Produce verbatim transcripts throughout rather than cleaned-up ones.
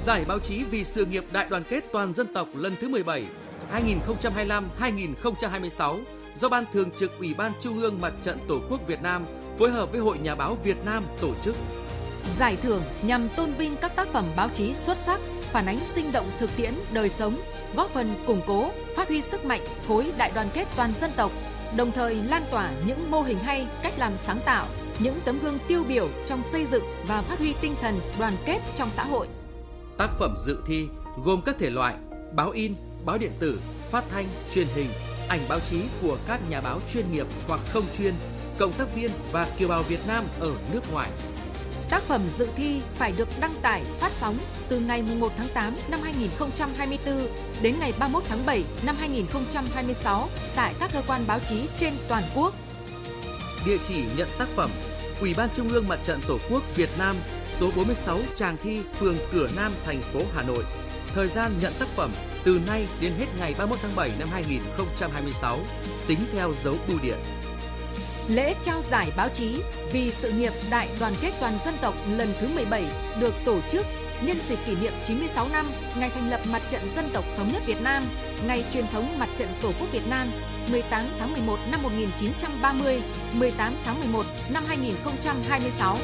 Giải báo chí vì sự nghiệp đại đoàn kết toàn dân tộc lần thứ mười bảy, hai nghìn không trăm hai mươi lăm đến hai nghìn không trăm hai mươi sáu do Ban Thường trực Ủy ban Trung ương Mặt trận Tổ quốc Việt Nam phối hợp với Hội Nhà báo Việt Nam tổ chức. Giải thưởng nhằm tôn vinh các tác phẩm báo chí xuất sắc, phản ánh sinh động thực tiễn đời sống, góp phần củng cố, phát huy sức mạnh khối đại đoàn kết toàn dân tộc, đồng thời lan tỏa những mô hình hay, cách làm sáng tạo, những tấm gương tiêu biểu trong xây dựng và phát huy tinh thần đoàn kết trong xã hội. Tác phẩm dự thi gồm các thể loại báo in, báo điện tử, phát thanh, truyền hình, ảnh báo chí của các nhà báo chuyên nghiệp hoặc không chuyên, cộng tác viên và kiều bào Việt Nam ở nước ngoài. Tác phẩm dự thi phải được đăng tải phát sóng từ ngày mùng một tháng tám năm hai nghìn không trăm hai mươi tư đến ngày ba mươi mốt tháng bảy năm hai nghìn không trăm hai mươi sáu tại các cơ quan báo chí trên toàn quốc. Địa chỉ nhận tác phẩm: Ủy ban Trung ương Mặt trận Tổ quốc Việt Nam, số bốn mươi sáu Tràng Thi, phường Cửa Nam, thành phố Hà Nội. Thời gian nhận tác phẩm từ nay đến hết ngày ba mươi mốt tháng bảy năm hai nghìn không trăm hai mươi sáu, tính theo dấu bưu điện. Lễ trao giải báo chí vì sự nghiệp đại đoàn kết toàn dân tộc lần thứ mười bảy được tổ chức nhân dịp kỷ niệm chín mươi sáu năm ngày thành lập Mặt trận Dân tộc Thống nhất Việt Nam, ngày truyền thống Mặt trận Tổ quốc Việt Nam mười tám tháng mười một năm một nghìn chín trăm ba mươi, mười tám tháng mười một năm hai nghìn không trăm hai mươi sáu.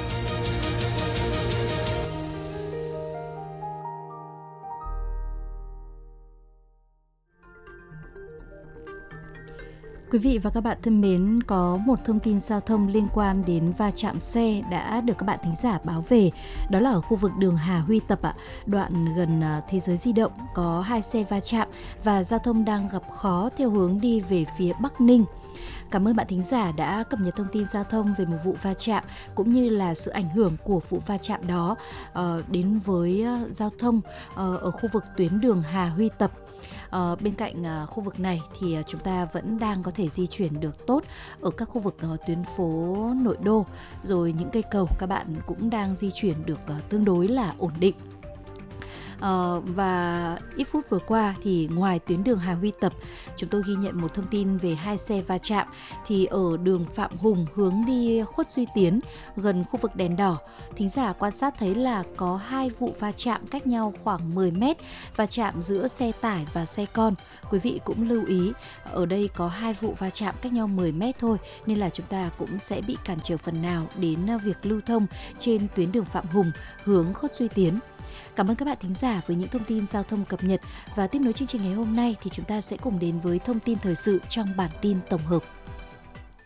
Quý vị và các bạn thân mến, có một thông tin giao thông liên quan đến va chạm xe đã được các bạn thính giả báo về. Đó là ở khu vực đường Hà Huy Tập, ạ, đoạn gần Thế giới di động, có hai xe va chạm và giao thông đang gặp khó theo hướng đi về phía Bắc Ninh. Cảm ơn bạn thính giả đã cập nhật thông tin giao thông về một vụ va chạm cũng như là sự ảnh hưởng của vụ va chạm đó uh, đến với uh, giao thông uh, ở khu vực tuyến đường Hà Huy Tập. Ờ, bên cạnh uh, khu vực này thì uh, chúng ta vẫn đang có thể di chuyển được tốt ở các khu vực uh, tuyến phố nội đô, rồi những cây cầu các bạn cũng đang di chuyển được uh, tương đối là ổn định. Uh, và ít phút vừa qua thì ngoài tuyến đường Hà Huy Tập, chúng tôi ghi nhận một thông tin về hai xe va chạm thì ở đường Phạm Hùng hướng đi Khuất Duy Tiến gần khu vực đèn đỏ. Thính giả quan sát thấy là có hai vụ va chạm cách nhau khoảng mười mét, va chạm giữa xe tải và xe con. Quý vị cũng lưu ý ở đây có hai vụ va chạm cách nhau mười mét thôi, nên là chúng ta cũng sẽ bị cản trở phần nào đến việc lưu thông trên tuyến đường Phạm Hùng hướng Khuất Duy Tiến. Cảm ơn các bạn thính giả với những thông tin giao thông cập nhật, và tiếp nối chương trình ngày hôm nay thì chúng ta sẽ cùng đến với thông tin thời sự trong bản tin tổng hợp.